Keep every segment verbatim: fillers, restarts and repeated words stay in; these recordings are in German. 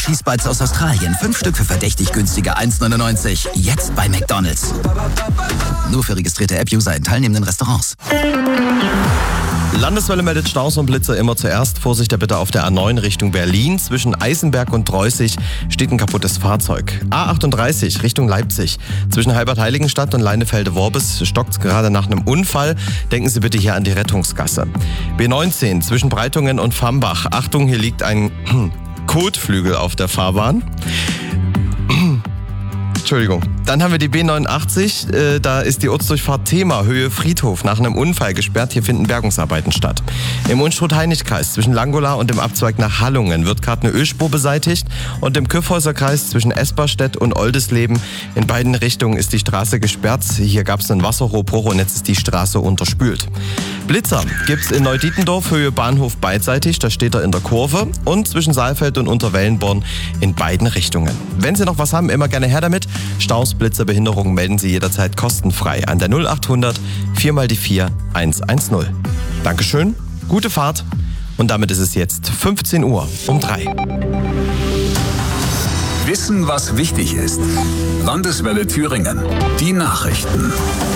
Cheese Bites aus Australien. Fünf Stück für verdächtig günstige eins neunundneunzig. Jetzt bei McDonald's. Nur für registrierte App-User in teilnehmenden Restaurants. Landeswelle meldet Staus und Blitzer immer zuerst. Vorsicht bitte auf der A neun Richtung Berlin. Zwischen Eisenberg und Dreußig steht ein kaputtes Fahrzeug. A achtunddreißig Richtung Leipzig. Zwischen Halbert-Heiligenstadt und Leinefelde-Worbis stockt es gerade nach einem Unfall. Denken Sie bitte hier an die Rettungsgasse. B neunzehn zwischen Breitungen und Fambach. Achtung, hier liegt ein Kotflügel auf der Fahrbahn. Entschuldigung. Dann haben wir die B neunundachtzig, äh, da ist die Ortsdurchfahrt Thema, Höhe Friedhof, nach einem Unfall gesperrt. Hier finden Bergungsarbeiten statt. Im Unstrut-Heinig-Kreis zwischen Langola und dem Abzweig nach Hallungen wird gerade eine Ölspur beseitigt und im Kyffhäuser-Kreis zwischen Esparstedt und Oldesleben in beiden Richtungen ist die Straße gesperrt. Hier gab es einen Wasserrohrbruch und jetzt ist die Straße unterspült. Blitzer gibt's in Neudietendorf, Höhe Bahnhof beidseitig, da steht er in der Kurve und zwischen Saalfeld und Unterwellenborn in beiden Richtungen. Wenn Sie noch was haben, immer gerne her damit. Staus, Blitzer, Behinderungen melden Sie jederzeit kostenfrei an der null achthundert vier mal die vier eins eins null. Dankeschön, gute Fahrt und damit ist es jetzt fünfzehn Uhr um drei. Wissen, was wichtig ist. Landeswelle Thüringen. Die Nachrichten.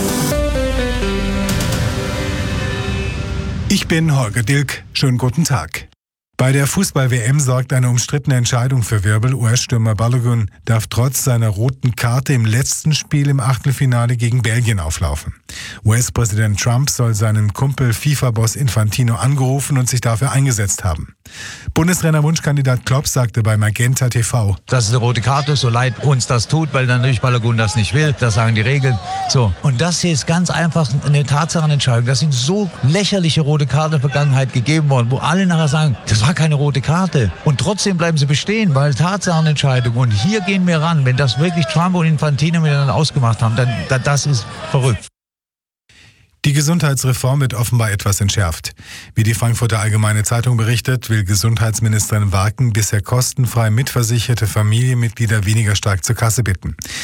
Ich bin Holger Dilk. Schönen guten Tag. Bei der Fußball-W M sorgt eine umstrittene Entscheidung für Wirbel. U S-Stürmer Balogun darf trotz seiner roten Karte im letzten Spiel im Achtelfinale gegen Belgien auflaufen. U S-Präsident Trump soll seinen Kumpel FIFA-Boss Infantino angerufen und sich dafür eingesetzt haben. Bundestrainer-Wunschkandidat Klopp sagte bei Magenta T V: Das ist eine rote Karte, so leid uns das tut, weil dann natürlich Balogun das nicht will. Das sagen die Regeln. So. Und das hier ist ganz einfach eine Tatsachenentscheidung. Das sind so lächerliche rote Karten in der Vergangenheit gegeben worden, wo alle nachher sagen, das war keine rote Karte. Und trotzdem bleiben sie bestehen, weil Tatsachenentscheidung. Und hier gehen wir ran. Wenn das wirklich Trump und Infantino miteinander ausgemacht haben, dann, dann das ist verrückt. Die Gesundheitsreform wird offenbar etwas entschärft. Wie die Frankfurter Allgemeine Zeitung berichtet, will Gesundheitsministerin Warken bisher kostenfrei mitversicherte Familienmitglieder weniger stark zur Kasse bitten.